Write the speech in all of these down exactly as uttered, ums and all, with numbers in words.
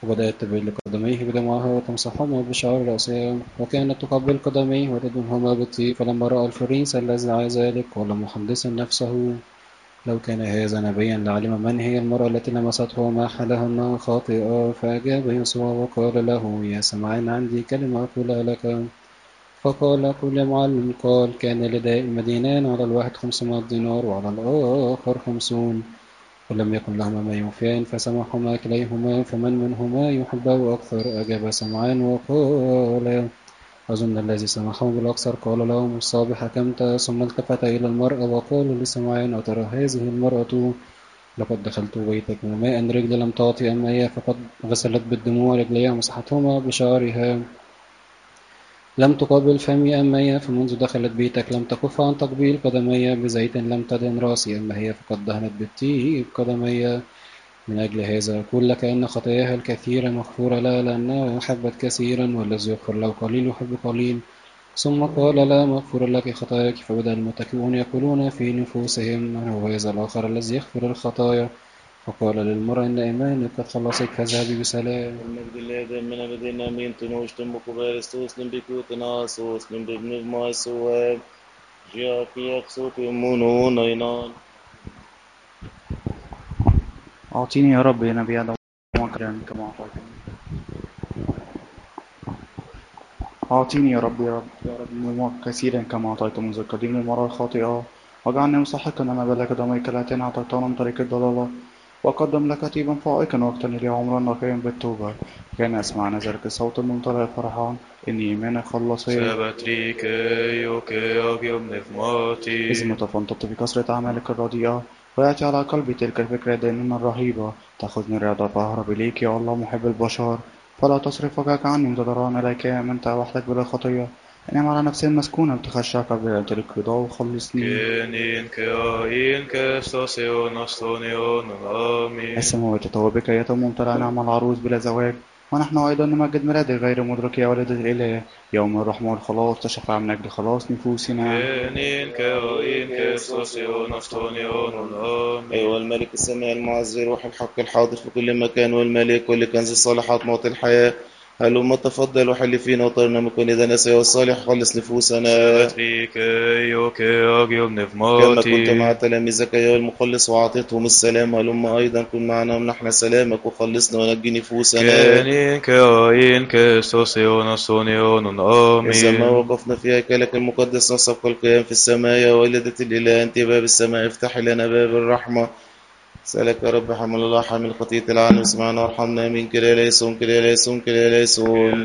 وبدأت تبل قدميه بدمعها وتمسحهما بشعر رأسها، وكانت تقبل قدميه وتدهنهما بالطيب. فلما رأى الفريس الذي على ذلك قال محدثا نفسه: لو كان هذا نبيا لعلم من هي المرأة التي لمسته وما حالها أنها خاطئة. فأجاب يسوع وقال له: يا سمعان، عندي كلمة أقولها لك. فقال: قل يا معلم. قال: كان لدائم مدينان، على الواحد خمسمائة دينار وعلى الآخر خمسون، ولم يكن لهما ما يوفيان، فسمحهما كليهما. فمن منهما يحبه أكثر؟ أجاب سمعان وقال: أظن الذي سمحه بالأكثر. قال لهم: الصابح حكمت. ثم التفت إلى المرأة وقال لسمعان: أترى هذه المرأة؟ لقد دخلت بيتك وماء رجل لم تعطي، أما هي فقد غسلت بالدموع رجليها ومسحتهما بشعرها. لم تقبل فمي، أما هي فمنذ دخلت بيتك لم تكف عن تقبيل قدمي. بزيت لم تدهن رأسي، أما هي فقد دهنت بالطيب قدمي. من أجل هذا أقول لك أن خطاياها الكثيرة مغفورة لها، لأنها أحبت كثيرا، والذي يغفر له قليل يحب قليل. ثم قال: لا، مغفور لك خطاياك. فبدأ المتكئون يقولون في نفوسهم: من هو هذا الآخر الذي يغفر الخطايا؟ فقال للمرأة: إن إيمانك قد خلصك، فاذهبي بسلام. المجد لله دائما أبدين آمين. تنوش تنبكو بارستوس لنبكو تناسوس لنبنب ماي سواب جاكي يكسوك يمونون أينان. أعطيني يا رب يا نبي آدم وكرا كما أعطيتني. أعطيني يا رب يا رب يا رب نموك كثيرا كما أعطيت منذ القديم المرة الخاطئة، واجعلني مستحقا أن أبلغ دميك التي أعطيتنا من طريق الضلالة، وقدم لك طيبا فائقا واقتني لي عمرا نقيا بالتوبة. كان أسمع ذلك الصوت الممتلئ فرحان: إني إيمانك خلصي. سبتريك يوكي أجيب نفماتي. إذ متفنطت بكثرة أعمالك الرديئة، ويأتي على قلبي تلك الفكرة دائما الرهيبة: تأخذني الرياضة فأهرب إليك يا الله محب البشر. فلا تصرف وجهك عني متضرعا إليك أنت وحدك بلا خطية. إنما على نفسي المسكونة تخشاك بأجل رضا وخلصني. كنين كاين كاستاسيون أستونيون آمين. السماوات تتوبك يا ممتلئ نعم العروس بلا زواج، ونحن أيضا نمجد ميلادك غير مدرك يا ولد الإله. يوم الرحمة والخلاص تشفع من أجل خلاص نفوسنا. كنين كاين كاستاسيون أستونيون آمين. أيها الملك السماء المعز روح الحق الحاضر في كل مكان، والملك كل كنز الصالحات معطي الحياة، هلما تفضل وحل فينا وطرنا من كل دنس والصالح خلص نفوسنا. سبتريك يوكي أجيب كما نفماتي. كنت مع تلاميذك أيها المخلص وأعطيتهم السلام، هلما أيضا كن معنا ومنحنا سلامك وخلصنا ونجي نفوسنا. كنين كاين كاستاسيون أستونيون إذا ما آمين. وقفنا في هيكلك المقدس نسبق القيام في السماء. يا والدة الإله أنت باب السماء، افتحي لنا باب الرحمة. سألك يا رب حمل الله حامل خطية العالم، اسمعنا وارحمنا. آمين. كريا ليسون كريا ليسون كريا ليسون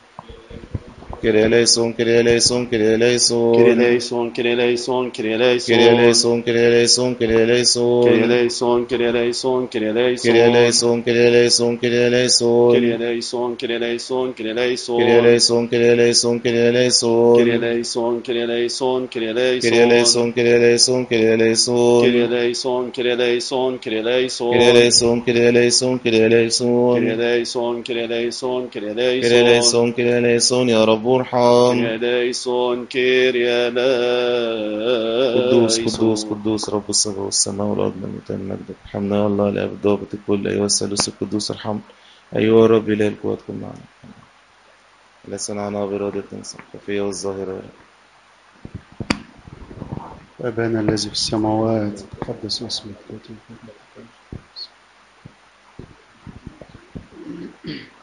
كريا ليسون كريا ليسون كريا ليسون كريا ليسون كريا ليسون كريا ليسون كريا ليسون كريا ليسون كريا ليسون كريا كريا ليسون ليسون كريا ليسون كريا ليسون كريا ليسون كريا كريا ليسون ليسون كريا ليسون كريا ليسون كريا ليسون كريا كريا ليسون كريا ليسون كريا ليسون كريا ليسون كريا ليسون كريا كريا ليسون ليسون كريا ليسون كريا ليسون كريا ليسون كريا ليسون كريا كريا ليسون كريا ليسون يا رب ارحم. كريا ليسون كريا قدوس ليسون قدوس قدوس رب السماء والسماء والأرض من يتم مجدك. ارحمنا يا الله الآب الضابط الكل، أيها الثالوث القدوس ارحم. أيها الرب إله القوات كن معنا. لا صنعنا بإرادة نفسك الخفية والظاهرة. أبانا الذي في السماوات تقدس اسمك.